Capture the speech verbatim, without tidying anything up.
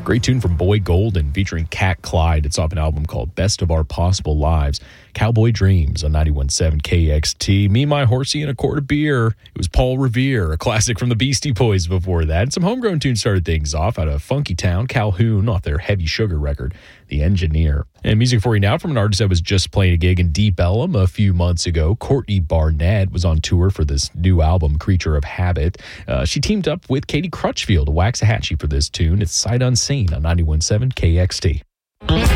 Great tune from Boy Golden featuring Cat Clyde. It's off an album called Best of Our Possible Lives. Cowboy Dreams on ninety-one point seven K X T. Me, My Horsey, and a Quart of Beer. It was Paul Revere, a classic from the Beastie Boys before that. And some homegrown tunes started things off out of Funky Town, Calhoun, off their Heavy Sugar record, The Engineer. And music for you now from an artist that was just playing a gig in Deep Ellum a few months ago. Courtney Barnett was on tour for this new album, Creature of Habit. Uh, she teamed up with Katie Crutchfield, a Waxahachie, for this tune. It's Sight Unseen on ninety-one point seven K X T.